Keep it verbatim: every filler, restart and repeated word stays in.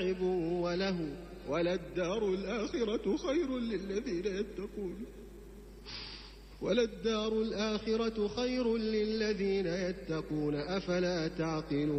وله وللدار الآخرة خير للذين يتقون وللدار الآخرة خير للذين يتقون أفلا تعقلون